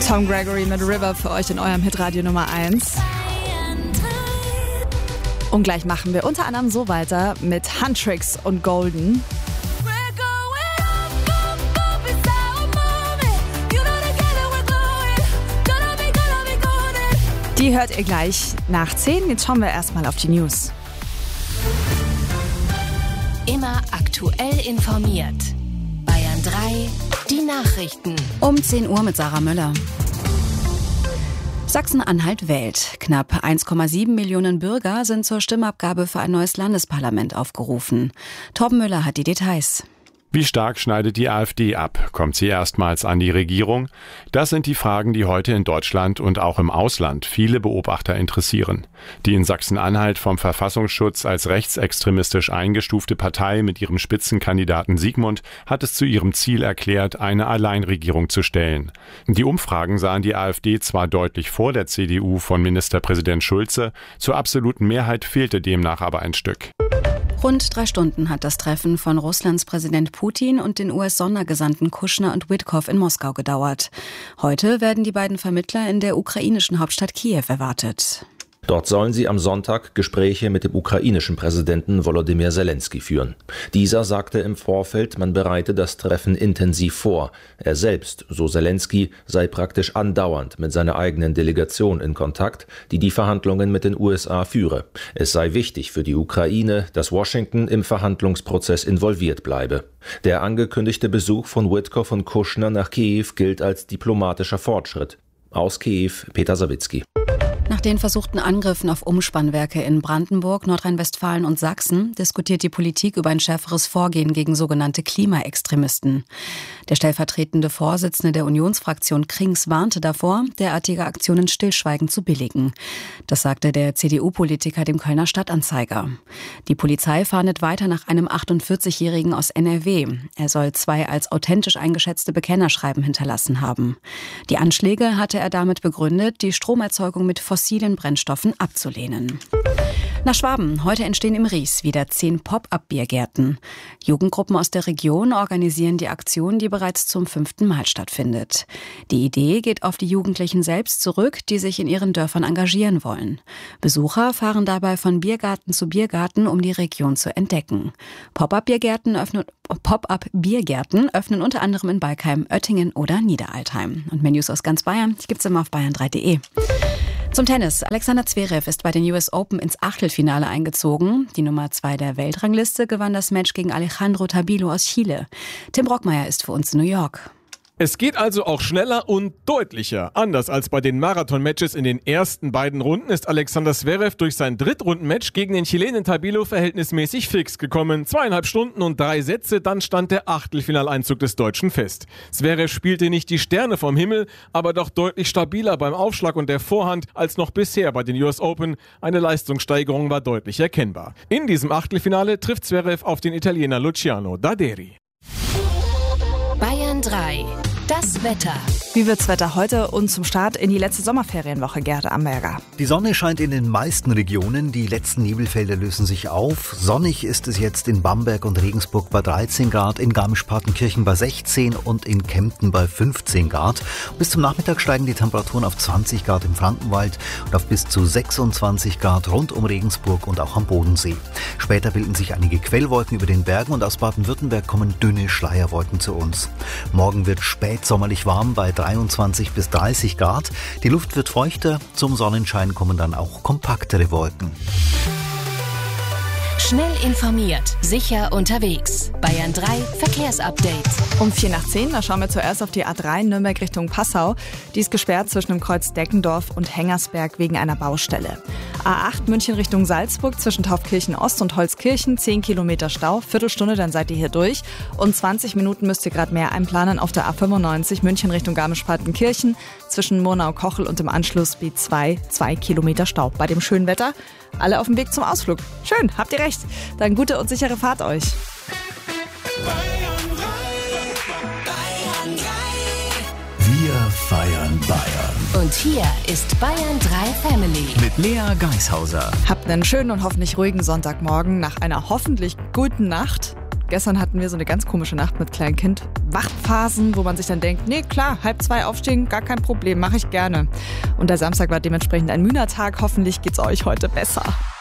Tom Gregory mit River für euch in eurem Hitradio Nummer 1. Und gleich machen wir unter anderem so weiter mit Huntrix und Golden. Die hört ihr gleich nach 10. Jetzt schauen wir erstmal auf die News. Immer aktuell informiert. Bayern 3, die Nachrichten. Um 10 Uhr mit Sarah Möller. Sachsen-Anhalt wählt. Knapp 1,7 Millionen Bürger sind zur Stimmabgabe für ein neues Landesparlament aufgerufen. Torben Müller hat die Details. Wie stark schneidet die AfD ab? Kommt sie erstmals an die Regierung? Das sind die Fragen, die heute in Deutschland und auch im Ausland viele Beobachter interessieren. Die in Sachsen-Anhalt vom Verfassungsschutz als rechtsextremistisch eingestufte Partei mit ihrem Spitzenkandidaten Sigmund hat es zu ihrem Ziel erklärt, eine Alleinregierung zu stellen. Die Umfragen sahen die AfD zwar deutlich vor der CDU von Ministerpräsident Schulze, zur absoluten Mehrheit fehlte demnach aber ein Stück. Rund 3 Stunden hat das Treffen von Russlands Präsident Putin und den US-Sondergesandten Kushner und Witkow in Moskau gedauert. Heute werden die beiden Vermittler in der ukrainischen Hauptstadt Kiew erwartet. Dort sollen sie am Sonntag Gespräche mit dem ukrainischen Präsidenten Volodymyr Zelensky führen. Dieser sagte im Vorfeld, man bereite das Treffen intensiv vor. Er selbst, so Zelensky, sei praktisch andauernd mit seiner eigenen Delegation in Kontakt, die die Verhandlungen mit den USA führe. Es sei wichtig für die Ukraine, dass Washington im Verhandlungsprozess involviert bleibe. Der angekündigte Besuch von Witkow und Kushner nach Kiew gilt als diplomatischer Fortschritt. Aus Kiew, Peter Sawicki. Nach den versuchten Angriffen auf Umspannwerke in Brandenburg, Nordrhein-Westfalen und Sachsen diskutiert die Politik über ein schärferes Vorgehen gegen sogenannte Klimaextremisten. Der stellvertretende Vorsitzende der Unionsfraktion Krings warnte davor, derartige Aktionen stillschweigend zu billigen. Das sagte der CDU-Politiker dem Kölner Stadtanzeiger. Die Polizei fahndet weiter nach einem 48-Jährigen aus NRW. Er soll 2 als authentisch eingeschätzte Bekennerschreiben hinterlassen haben. Die Anschläge hatte er damit begründet, die Stromerzeugung mit fossilen Brennstoffen abzulehnen. Nach Schwaben. Heute entstehen im Ries wieder 10 Pop-up-Biergärten. Jugendgruppen aus der Region organisieren die Aktion, die bereits zum 5. Mal stattfindet. Die Idee geht auf die Jugendlichen selbst zurück, die sich in ihren Dörfern engagieren wollen. Besucher fahren dabei von Biergarten zu Biergarten, um die Region zu entdecken. Pop-up-Biergärten öffnen unter anderem in Balkheim, Oettingen oder Niederaltheim. Und mehr News aus ganz Bayern gibt's immer auf bayern3.de. Zum Tennis. Alexander Zverev ist bei den US Open ins Achtelfinale eingezogen. Die Nummer 2 der Weltrangliste gewann das Match gegen Alejandro Tabilo aus Chile. Tim Brockmeier ist für uns in New York. Es geht also auch schneller und deutlicher. Anders als bei den Marathon-Matches in den ersten beiden Runden ist Alexander Zverev durch sein Drittrunden-Match gegen den Chilenen Tabilo verhältnismäßig fix gekommen. 2,5 Stunden und 3 Sätze, dann stand der Achtelfinaleinzug des Deutschen fest. Zverev spielte nicht die Sterne vom Himmel, aber doch deutlich stabiler beim Aufschlag und der Vorhand als noch bisher bei den US Open. Eine Leistungssteigerung war deutlich erkennbar. In diesem Achtelfinale trifft Zverev auf den Italiener Luciano Daderi. Bayern 3. Das Wetter. Wie wird's Wetter heute und zum Start in die letzte Sommerferienwoche, Gerd Amberger? Die Sonne scheint in den meisten Regionen, die letzten Nebelfelder lösen sich auf. Sonnig ist es jetzt in Bamberg und Regensburg bei 13 Grad, in Garmisch-Partenkirchen bei 16 und in Kempten bei 15 Grad. Bis zum Nachmittag steigen die Temperaturen auf 20 Grad im Frankenwald und auf bis zu 26 Grad rund um Regensburg und auch am Bodensee. Später bilden sich einige Quellwolken über den Bergen und aus Baden-Württemberg kommen dünne Schleierwolken zu uns. Morgen wird spätsommerlich warm bei 23 bis 30 Grad. Die Luft wird feuchter, zum Sonnenschein kommen dann auch kompaktere Wolken. Schnell informiert, sicher unterwegs. Bayern 3 Verkehrsupdate. Um 9:45, da schauen wir zuerst auf die A3 Nürnberg Richtung Passau. Die ist gesperrt zwischen dem Kreuz Deckendorf und Hengersberg wegen einer Baustelle. A8 München Richtung Salzburg zwischen Taufkirchen Ost und Holzkirchen, 10 Kilometer Stau, Viertelstunde, dann seid ihr hier durch. Und 20 Minuten müsst ihr gerade mehr einplanen auf der A95 München Richtung Garmisch-Partenkirchen zwischen Murnau-Kochel und im Anschluss B2, 2 Kilometer Stau. Bei dem schönen Wetter alle auf dem Weg zum Ausflug. Schön, habt ihr recht. Dann gute und sichere Fahrt euch. Wir feiern Bayern. Und hier ist Bayern 3 Family. Mit Lea Geishauser. Habt einen schönen und hoffentlich ruhigen Sonntagmorgen nach einer hoffentlich guten Nacht. Gestern hatten wir so eine ganz komische Nacht mit kleinem Kind. Wachphasen, wo man sich dann denkt, nee klar, 1:30 aufstehen, gar kein Problem, mache ich gerne. Und der Samstag war dementsprechend ein müder Tag. Hoffentlich geht's euch heute besser.